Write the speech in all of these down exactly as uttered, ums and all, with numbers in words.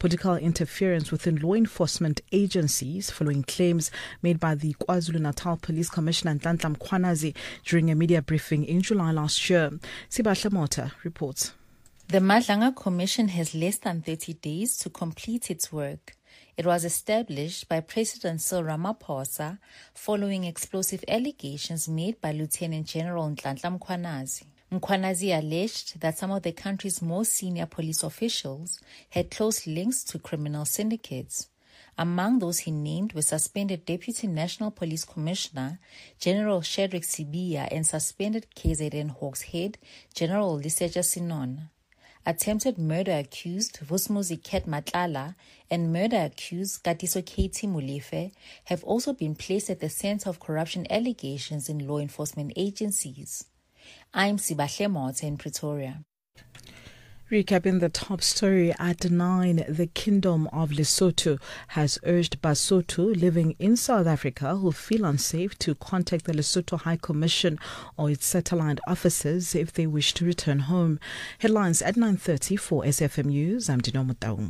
political interference within law enforcement agencies following claims made by the KwaZulu-Natal Police Commissioner Nhlanhla Mkhwanazi during a media briefing in July last year. Sibahle Mota reports. The Madlanga Commission has less than thirty days to complete its work. It was established by President Cyril Ramaphosa following explosive allegations made by Lieutenant General Nhlanhla Mkhwanazi. Mkhwanazi alleged that some of the country's most senior police officials had close links to criminal syndicates. Among those he named were suspended Deputy National Police Commissioner General Shadrack Sibiya and suspended K Z N Hawks head General Lesetja Sinona. Attempted murder accused Vusmuzi Ket Matlala and murder accused Katiso Katie Molefe have also been placed at the center of corruption allegations in law enforcement agencies. I'm Sibahle Mota in Pretoria. Recapping the top story at nine, the Kingdom of Lesotho has urged Basotho living in South Africa who feel unsafe to contact the Lesotho High Commission or its satellite offices if they wish to return home. Headlines at nine thirty for S F M News. I'm Dino Mutaung.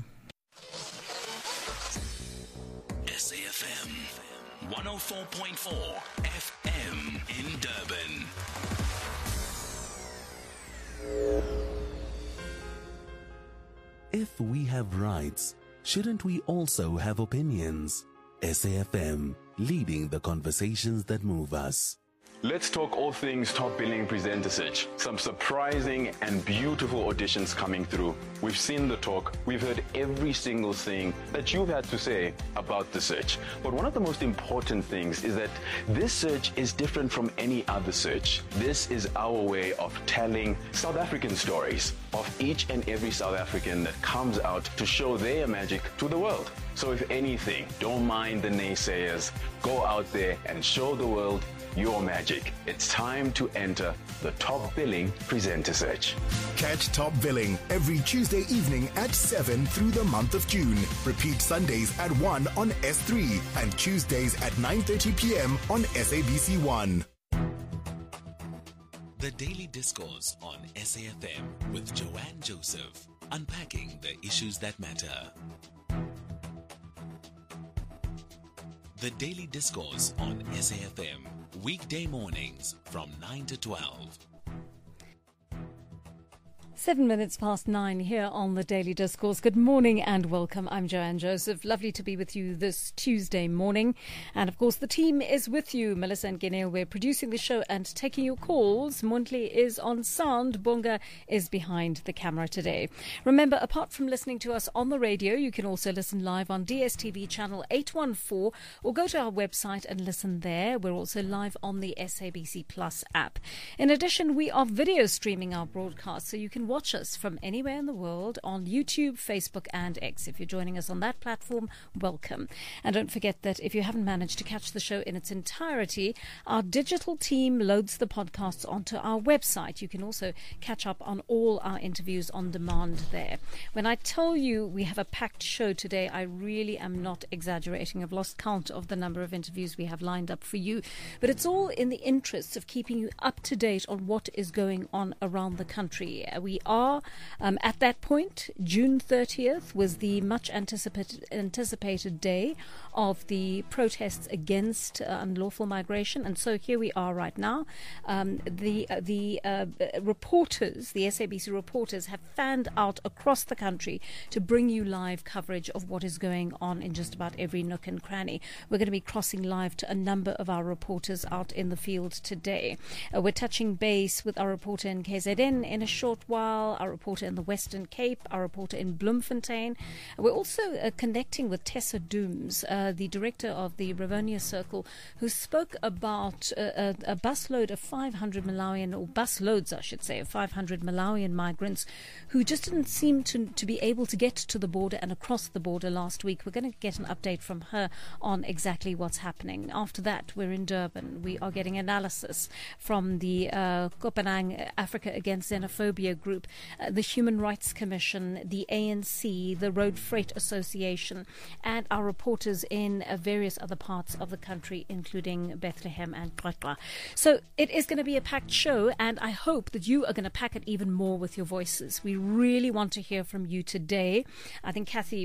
S A F M one oh four point four F M in Durban. If we have rights, shouldn't we also have opinions? S A F M, leading the conversations that move us. Let's talk all things top billing presenter search. Some surprising and beautiful auditions coming through. We've seen the talk. We've heard every single thing that you've had to say about the search. But one of the most important things is that this search is different from any other search. This is our way of telling South African stories of each and every South African that comes out to show their magic to the world. So if anything, don't mind the naysayers. Go out there and show the world your magic. It's time to enter the Top Billing Presenter Search. Catch Top Billing every Tuesday evening at seven through the month of June. Repeat Sundays at one on S three and Tuesdays at nine thirty p.m. on S A B C one. The Daily Discourse on S A F M with Joanne Joseph, unpacking the issues that matter. The Daily Discourse on S A F M, weekday mornings from nine to twelve. Seven minutes past nine here on the Daily Discourse. Good morning and welcome. I'm Joanne Joseph. Lovely to be with you this Tuesday morning. And of course, the team is with you. Melissa and Geneo, we're producing the show and taking your calls. Muntli is on sound. Bonga is behind the camera today. Remember, apart from listening to us on the radio, you can also listen live on D S T V channel eight one four or go to our website and listen there. We're also live on the S A B C Plus app. In addition, we are video streaming our broadcast, so you can watch us from anywhere in the world on YouTube, Facebook and X. If you're joining us on that platform, welcome. And don't forget that if you haven't managed to catch the show in its entirety, our digital team loads the podcasts onto our website. You can also catch up on all our interviews on demand there. When I tell you we have a packed show today, I really am not exaggerating. I've lost count of the number of interviews we have lined up for you, but it's all in the interests of keeping you up to date on what is going on around the country. We are um, at that point. June thirtieth was the much anticipated anticipated day of the protests against uh, unlawful migration, and so here we are right now. Um, the uh, the uh, reporters, the S A B C reporters, have fanned out across the country to bring you live coverage of what is going on in just about every nook and cranny. We're going to be crossing live to a number of our reporters out in the field today. Uh, we're touching base with our reporter in K Z N in a short while, our reporter in the Western Cape, our reporter in Bloemfontein. We're also uh, connecting with Tessa Dooms, uh, the director of the Rivonia Circle, who spoke about uh, a, a busload of five hundred Malawian, or busloads, I should say, of five hundred Malawian migrants who just didn't seem to, to be able to get to the border and across the border last week. We're going to get an update from her on exactly what's happening. After that, we're in Durban. We are getting analysis from the uh, Kopanang Africa Against Xenophobia group, uh, the Human Rights Commission, the A N C, the Road Freight Association, and our reporters in uh, various other parts of the country, including Bethlehem and Qwaqwa. So it is going to be a packed show, and I hope that you are going to pack it even more with your voices. We really want to hear from you today. I think Kathy